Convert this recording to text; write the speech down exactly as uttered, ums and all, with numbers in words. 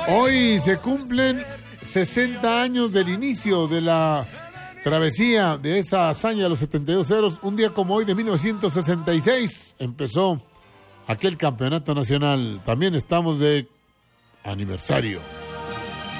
Hoy se cumplen sesenta años del inicio de la travesía de esa hazaña de los setenta y dos ceros. Un día como hoy de mil novecientos sesenta y seis empezó aquel campeonato nacional. También estamos de aniversario.